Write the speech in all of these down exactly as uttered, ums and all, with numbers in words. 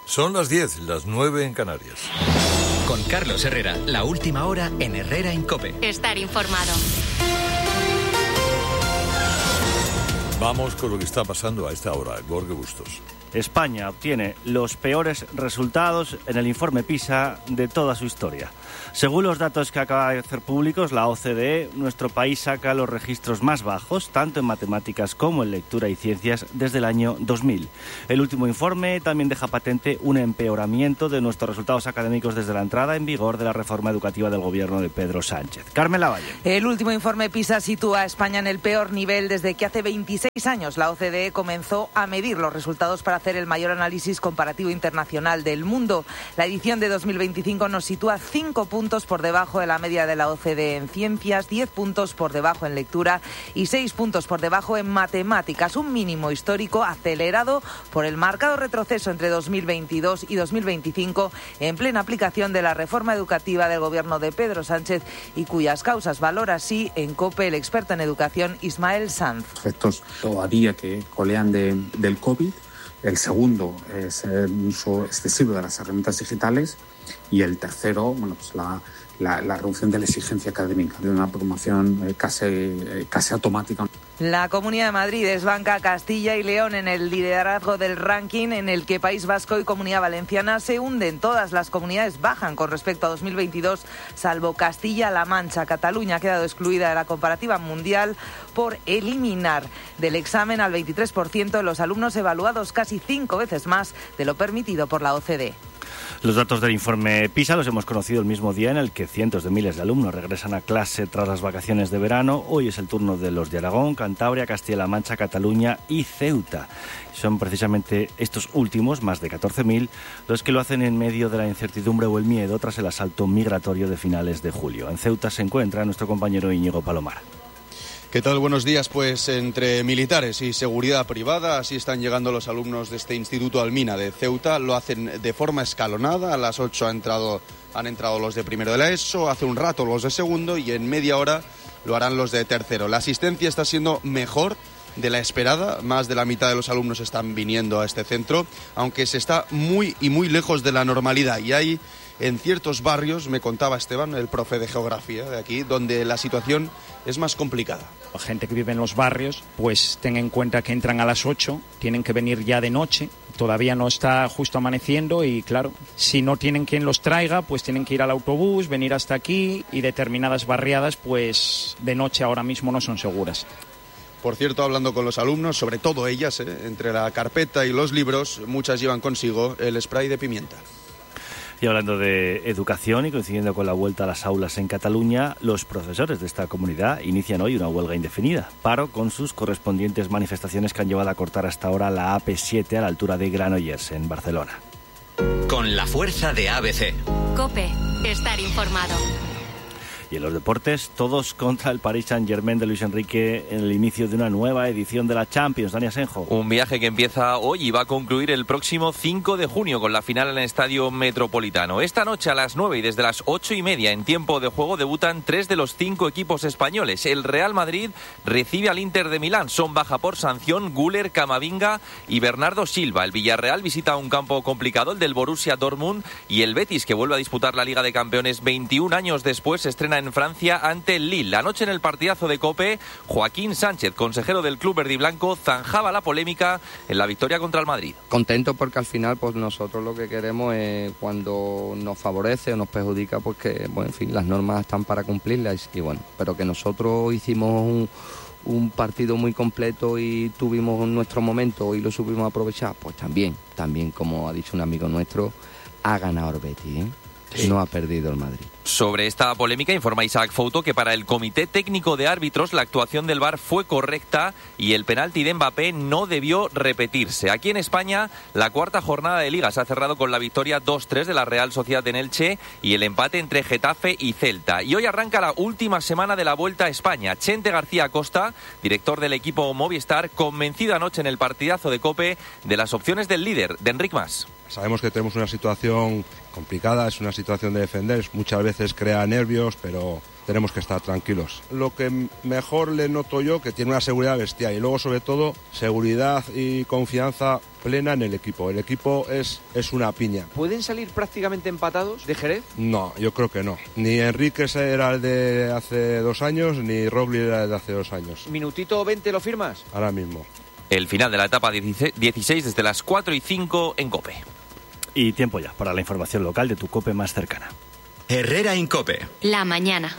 Son las diez, las nueve en Canarias. Con Carlos Herrera, la última hora en Herrera en COPE. Estar informado. Vamos con lo que está pasando a esta hora. Jorge Bustos. España obtiene los peores resultados en el informe PISA de toda su historia. Según los datos que acaba de hacer públicos la O C D E, nuestro país saca los registros más bajos, tanto en matemáticas como en lectura y ciencias, desde el año dos mil. El último informe también deja patente un empeoramiento de nuestros resultados académicos desde la entrada en vigor de la reforma educativa del gobierno de Pedro Sánchez. Carmen Lavalle. El último informe PISA sitúa a España en el peor nivel desde que hace veintiséis años la O C D E comenzó a medir los resultados para hacer el mayor análisis comparativo internacional del mundo. La edición de dos mil veinticinco nos sitúa cinco puntos por debajo de la media de la O C D E en ciencias, diez puntos por debajo en lectura y seis puntos por debajo en matemáticas, un mínimo histórico acelerado por el marcado retroceso entre dos mil veintidós y dos mil veinticinco en plena aplicación de la reforma educativa del gobierno de Pedro Sánchez y cuyas causas valora así en COPE el experto en educación Ismael Sanz. Efectos todavía que colean de, del COVID. El segundo es el uso excesivo de las herramientas digitales y el tercero, bueno, pues la, la, la reducción de la exigencia académica, de una promoción eh, casi, eh, casi automática. La Comunidad de Madrid desbanca a Castilla y León en el liderazgo del ranking, en el que País Vasco y Comunidad Valenciana se hunden. Todas las comunidades bajan con respecto a dos mil veintidós, salvo Castilla-La Mancha. Cataluña ha quedado excluida de la comparativa mundial por eliminar del examen al veintitrés por ciento de los alumnos evaluados, casi cinco veces más de lo permitido por la O C D E. Los datos del informe PISA los hemos conocido el mismo día en el que cientos de miles de alumnos regresan a clase tras las vacaciones de verano. Hoy es el turno de los de Aragón, Cantabria, Castilla-La Mancha, Cataluña y Ceuta. Son precisamente estos últimos, más de catorce mil, los que lo hacen en medio de la incertidumbre o el miedo tras el asalto migratorio de finales de julio. En Ceuta se encuentra nuestro compañero Íñigo Palomar. ¿Qué tal? Buenos días. Pues entre militares y seguridad privada, así están llegando los alumnos de este Instituto Almina de Ceuta. Lo hacen de forma escalonada. A las ocho han entrado, han entrado los de primero de la ESO, hace un rato los de segundo y en media hora lo harán los de tercero. La asistencia está siendo mejor de la esperada. Más de la mitad de los alumnos están viniendo a este centro, aunque se está muy y muy lejos de la normalidad. Y hay en ciertos barrios, me contaba Esteban, el profe de geografía de aquí, donde la situación es más complicada. La gente que vive en los barrios, pues ten en cuenta que entran a las ocho, tienen que venir ya de noche, todavía no está justo amaneciendo y claro, si no tienen quien los traiga, pues tienen que ir al autobús, venir hasta aquí y determinadas barriadas, pues de noche ahora mismo no son seguras. Por cierto, hablando con los alumnos, sobre todo ellas, ¿eh? entre la carpeta y los libros, muchas llevan consigo el spray de pimienta. Y hablando de educación y coincidiendo con la vuelta a las aulas en Cataluña, los profesores de esta comunidad inician hoy una huelga indefinida, paro con sus correspondientes manifestaciones que han llevado a cortar hasta ahora la A P siete a la altura de Granollers, en Barcelona. Con la fuerza de A B C. COPE, estar informado. Y en los deportes, todos contra el Paris Saint-Germain de Luis Enrique en el inicio de una nueva edición de la Champions. Dani Asenjo. Un viaje que empieza hoy y va a concluir el próximo cinco de junio con la final en el Estadio Metropolitano. Esta noche a las nueve y desde las ocho y media en tiempo de juego debutan tres de los cinco equipos españoles. El Real Madrid recibe al Inter de Milán. Son baja por sanción Güler, Camavinga y Bernardo Silva. El Villarreal visita un campo complicado, el del Borussia Dortmund, y el Betis, que vuelve a disputar la Liga de Campeones veintiún años después, se estrena en Francia ante el Lille. Anoche en el partidazo de COPE, Joaquín Sánchez, consejero del club verdiblanco, zanjaba la polémica en la victoria contra el Madrid. Contento porque al final pues nosotros lo que queremos es, cuando nos favorece o nos perjudica, pues que, bueno, en fin, las normas están para cumplirlas y bueno, pero que nosotros hicimos un, un partido muy completo y tuvimos nuestro momento y lo supimos aprovechar, pues también, también como ha dicho un amigo nuestro, ha ganado el Betis, ¿eh? Sí. No ha perdido el Madrid. Sobre esta polémica informa Isaac Fouto que para el Comité Técnico de Árbitros la actuación del V A R fue correcta y el penalti de Mbappé no debió repetirse. Aquí en España la cuarta jornada de Liga se ha cerrado con la victoria dos tres de la Real Sociedad en Elche y el empate entre Getafe y Celta. Y hoy arranca la última semana de la Vuelta a España. Chente García Costa, director del equipo Movistar, convencido anoche en el partidazo de COPE de las opciones del líder, de Enric Mas. Sabemos que tenemos una situación complicada, es una situación de defender, muchas veces crea nervios, pero tenemos que estar tranquilos. Lo que mejor le noto yo, que tiene una seguridad bestial y luego sobre todo seguridad y confianza plena en el equipo. El equipo es, es una piña. ¿Pueden salir prácticamente empatados de Jerez? No, yo creo que no. Ni Enrique era el de hace dos años, ni Roglic era el de hace dos años. ¿Minutito veinte lo firmas? Ahora mismo. El final de la etapa dieciséis desde las cuatro y cinco en COPE. Y tiempo ya para la información local de tu COPE más cercana. Herrera en COPE. La mañana.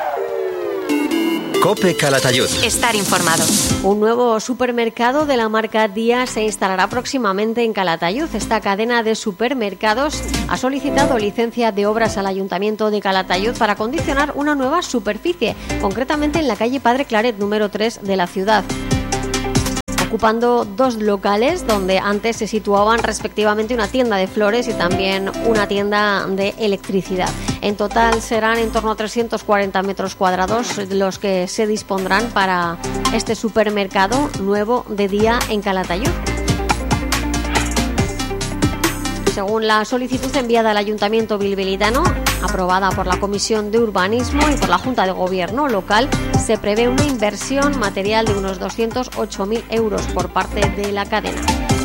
COPE Calatayud. Estar informado. Un nuevo supermercado de la marca Día se instalará próximamente en Calatayud. Esta cadena de supermercados ha solicitado licencia de obras al Ayuntamiento de Calatayud para acondicionar una nueva superficie, concretamente en la calle Padre Claret número tres de la ciudad, ocupando dos locales donde antes se situaban respectivamente una tienda de flores y también una tienda de electricidad. En total serán en torno a trescientos cuarenta metros cuadrados los que se dispondrán para este supermercado nuevo de Día en Calatayud. Según la solicitud enviada al Ayuntamiento bilbilitano, aprobada por la Comisión de Urbanismo y por la Junta de Gobierno local, se prevé una inversión material de unos doscientos ocho mil euros por parte de la cadena.